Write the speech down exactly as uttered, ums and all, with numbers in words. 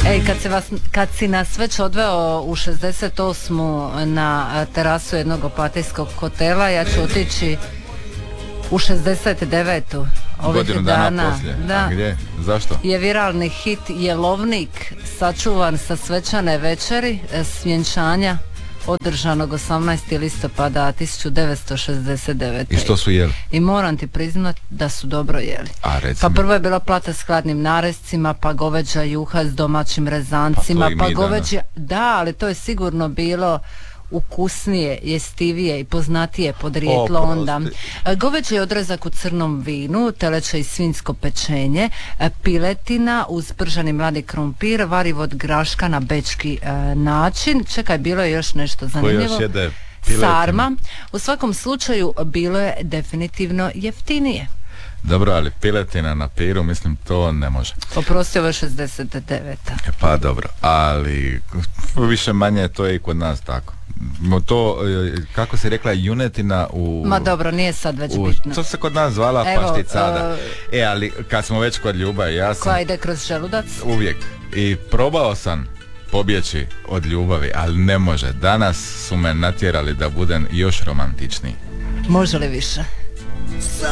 Ej, kad, se vas, kad si nas već odveo u šezdeset osmu na terasu jednog opatijskog hotela, ja ću otići u šezdeset devetu ovih Godinu dana, dana poslije. da, A gdje? Zašto? je viralni hit Jelovnik sačuvan sa svečane večeri e, svjenčanja održanog osamnaestog listopada tisuću devetsto šezdeset devete. I što su jeli? I moram ti priznat da su dobro jeli. A, reci Pa mi. prvo je bila plata s hladnim narescima, pa goveđa juha s domaćim rezancima, Pa to i pa mi goveđa... Da, ali to je sigurno bilo ukusnije, jestivije i poznatije podrijetlo Oprosti. onda. E, Goveđi odrezak u crnom vinu, teleće i svinjsko pečenje, e, piletina uz prženi mladi krumpir, varivo od graška na bečki e, način. Čekaj, bilo je još nešto Ko zanimljivo. još jede piletinu? Sarma. U svakom slučaju bilo je definitivno jeftinije. Dobro, ali piletina na piru, mislim, to ne može. Oprosti, ovo je šezdeset deveta. Pa dobro, ali više manje to je i kod nas tako. Mo To, e, kako si rekla, junetina u... Ma dobro, nije sad već u, bitno. to se kod nas zvala Evo, pašticada. E, ali kad smo već kod ljubavi, ja sam Koja ide kroz želudac? uvijek i probao sam pobjeći od ljubavi, ali ne može. Danas su me natjerali da budem još romantičniji. Može li više?